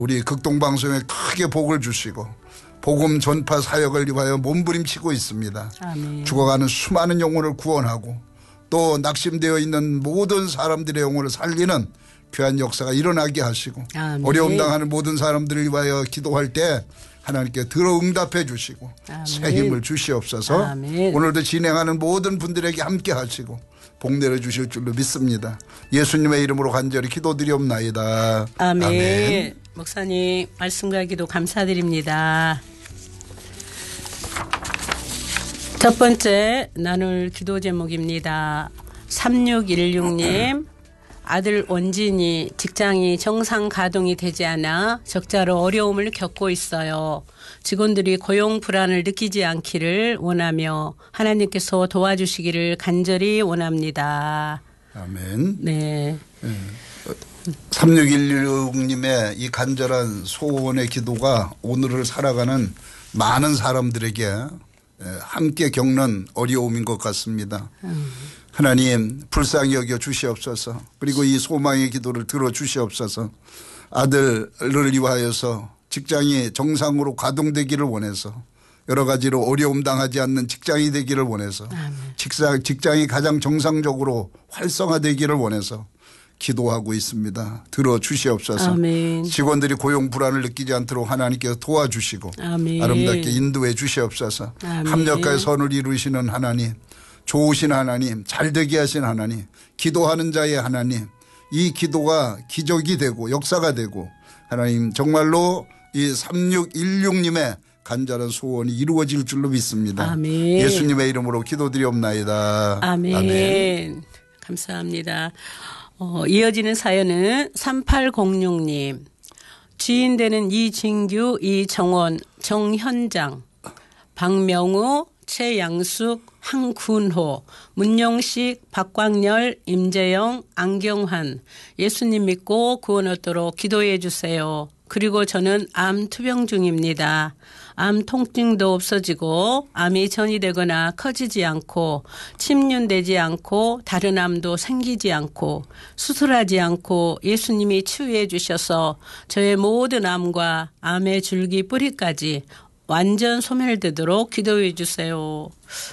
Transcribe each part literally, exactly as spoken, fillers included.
우리 극동방송에 크게 복을 주시고 복음 전파 사역을 위하여 몸부림치고 있습니다. 아멘. 죽어가는 수많은 영혼을 구원하고 또 낙심되어 있는 모든 사람들의 영혼을 살리는 귀한 역사가 일어나게 하시고 아멘. 어려움 당하는 모든 사람들을 위하여 기도할 때 하나님께 들어 응답해 주시고 아멘. 새 힘을 주시옵소서. 아멘. 오늘도 진행하는 모든 분들에게 함께 하시고 복 내려주실 줄로 믿습니다. 예수님의 이름으로 간절히 기도드리옵나이다. 아멘. 아멘. 목사님 말씀과 기도 감사드립니다. 첫 번째 나눌 기도 제목입니다. 삼육일육 님 아들 원진이 직장이 정상 가동이 되지 않아 적자로 어려움을 겪고 있어요. 직원들이 고용 불안을 느끼지 않기를 원하며 하나님께서 도와주시기를 간절히 원합니다. 아멘. 네. 네. 삼육일육 님의 이 간절한 소원의 기도가 오늘을 살아가는 많은 사람들에게 함께 겪는 어려움인 것 같습니다. 음. 하나님 불쌍히 여겨 주시옵소서. 그리고 이 소망의 기도를 들어 주시옵소서. 아들을 위하여서 직장이 정상으로 가동되기를 원해서 여러 가지로 어려움 당하지 않는 직장이 되기를 원해서 직장, 직장이 가장 정상적으로 활성화되기를 원해서 기도하고 있습니다. 들어 주시옵소서. 아멘. 직원들이 고용 불안을 느끼지 않도록 하나님께서 도와주시고 아멘. 아름답게 인도해 주시옵소서. 아멘. 합력하여 선을 이루시는 하나님, 좋으신 하나님, 잘되게 하신 하나님, 기도하는 자의 하나님, 이 기도가 기적이 되고 역사가 되고 하나님 정말로 이 삼육일육 님의 간절한 소원이 이루어질 줄로 믿습니다. 아멘. 예수님의 이름으로 기도드리옵나이다. 아멘. 아멘. 감사합니다. 어, 이어지는 사연은 삼팔공육 님 지인 되는 이진규, 이정원, 정현장, 박명우, 최양숙, 황군호, 문용식, 박광열, 임재영, 안경환 예수님 믿고 구원 얻도록 기도해 주세요. 그리고 저는 암 투병 중입니다. 암 통증도 없어지고 암이 전이되거나 커지지 않고 침륜되지 않고 다른 암도 생기지 않고 수술하지 않고 예수님이 치유해 주셔서 저의 모든 암과 암의 줄기 뿌리까지 완전 소멸되도록 기도해 주세요.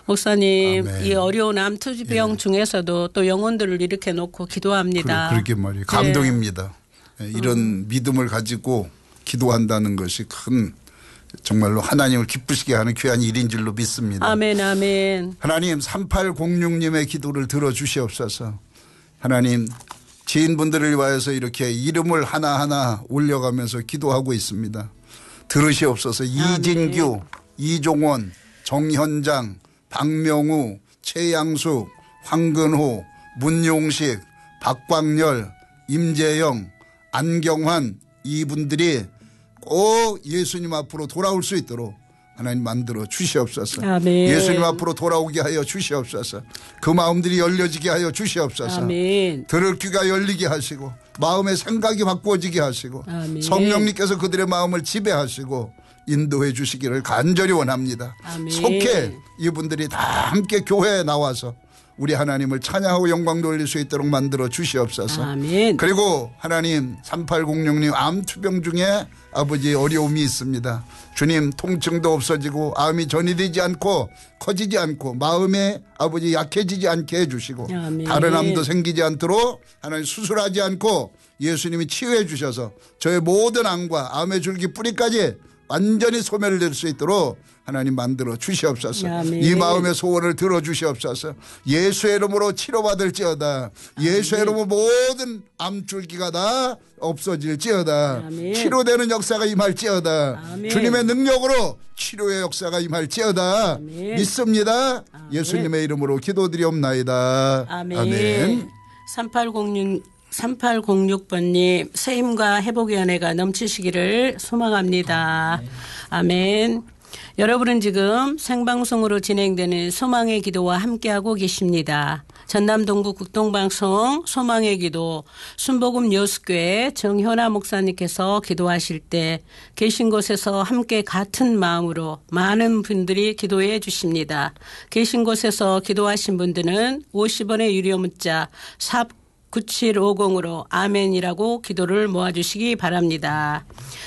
목사님 아멘. 이 어려운 암 투병 예. 중에서도 또 영혼들을 이렇게 놓고 기도합니다. 그러, 그러게 말이에요. 감동입니다. 네. 이런 음. 믿음을 가지고 기도한다는 것이 큰 정말로 하나님을 기쁘시게 하는 귀한 일인 줄로 믿습니다. 아멘 아멘. 하나님 삼팔공육 님의 기도를 들어주시옵소서. 하나님 지인분들을 위하여서 이렇게 이름을 하나하나 올려가면서 기도하고 있습니다. 들으시옵소서. 아멘. 이진규, 이종원, 정현장, 박명우, 최양숙, 황근호, 문용식, 박광열, 임재영, 안경환 이분들이 꼭 예수님 앞으로 돌아올 수 있도록 하나님 만들어 주시옵소서. 아멘. 예수님 앞으로 돌아오게 하여 주시옵소서. 그 마음들이 열려지게 하여 주시옵소서. 아멘. 들을 귀가 열리게 하시고 마음의 생각이 바꾸어지게 하시고 아멘. 성령님께서 그들의 마음을 지배하시고 인도해 주시기를 간절히 원합니다. 아멘. 속해 이분들이 다 함께 교회에 나와서 우리 하나님을 찬양하고 영광 돌릴 수 있도록 만들어 주시옵소서. 아멘. 그리고 하나님 삼팔공육 님 암 투병 중에 아버지 어려움이 있습니다. 주님 통증도 없어지고 암이 전이되지 않고 커지지 않고 마음에 아버지 약해지지 않게 해주시고 아멘. 다른 암도 생기지 않도록 하나님 수술하지 않고 예수님이 치유해 주셔서 저의 모든 암과 암의 줄기 뿌리까지 완전히 소멸될 수 있도록 하나님 만들어 주시옵소서. 아멘. 이 마음의 소원을 들어 주시옵소서. 예수의 이름으로 치료받을지어다. 예수의 이름으로 모든 암줄기가 다 없어질지어다. 아멘. 치료되는 역사가 임할지어다. 아멘. 주님의 능력으로 치료의 역사가 임할지어다. 아멘. 믿습니다. 아멘. 예수님의 이름으로 기도드리옵나이다. 아멘. 아멘. 삼팔공육 삼팔공육 번님 새 힘과 회복의 은혜가 넘치시기를 소망합니다. 아멘. 여러분은 지금 생방송으로 진행되는 소망의 기도와 함께하고 계십니다. 전남 동구 국동방송 소망의 기도 순복음 여수교회 정현아 목사님께서 기도하실 때 계신 곳에서 함께 같은 마음으로 많은 분들이 기도해 주십니다. 계신 곳에서 기도하신 분들은 오십 원의 유료 문자 샵 구칠오공으로 아멘이라고 기도를 모아주시기 바랍니다.